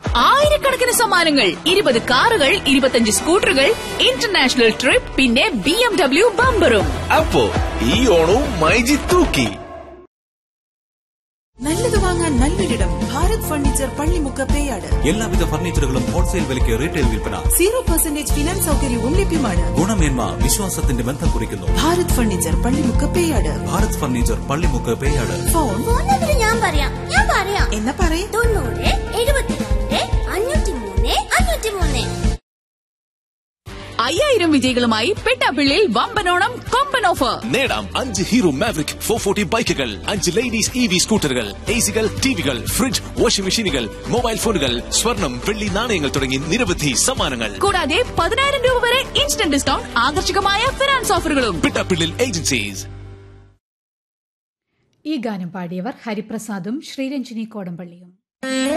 ആയിരക്കണക്കിന് സമ്മാനങ്ങൾ, 20 കാറുകൾ, 25 സ്കൂട്ടറുകൾ, ഇന്റർനാഷണൽ ട്രിപ്പ്, പിന്നെ BMW ബമ്പറും. അപ്പോ ഈ ഓണവും മൈജി തൂക്കി. നല്ലത് വാങ്ങാൻ നല്ലൊരിടം ഭാരത് ഫർണിച്ചർ പള്ളിമുക്ക് പേയാട്. എല്ലാവിധ ഫർണിച്ചറുകളും ഹോൾസെയിൽ വിലയ്ക്ക് റീറ്റെയിൽ വിൽപ്പന. 0% ഫിനാൻസ് സൗകര്യവും ലഭ്യമാണ്. ഗുണമേന്മ വിശ്വാസത്തിന്റെ ബന്ധം കുറിക്കുന്നു. Bharat furniture Pallimukku Peyad. Bharat furniture Pallimukku Peyad. Phone ഞാൻ പറയാം എന്നാ പറയേ. 90 72 503 503. 5000 വിജയികളുമായി പെട്ടാപ്പിള്ളിയിൽ വമ്പനോണം കൊമ്പൻ ഓഫർ. നേടാം 5 ഹീറോ മാവറിക് 440 ബൈക്കുകൾ, 5 ലേഡീസ് EV സ്കൂട്ടറുകൾ, എസികൾ, ടിവികൾ, ഫ്രിഡ്ജ്, വാഷിംഗ് മെഷീനുകൾ, മൊബൈൽ ഫോണുകൾ, സ്വർണം, വെള്ളി നാണയങ്ങൾ തുടങ്ങി നിരവധി സമ്മാനങ്ങൾ. കൂടാതെ 10000 രൂപ വരെ ഇൻസ്റ്റന്റ് ഡിസ്കൗണ്ട്, ആകർഷകമായ ഫിനാൻസ് ഓഫറുകളും. പിട്ടാപ്പിള്ളിൽ ഏജൻസീസ്. ഈ ഗാനം പാടിയവർ ഹരിപ്രസാദും ശ്രീരഞ്ജിനി കോടമ്പള്ളിയും.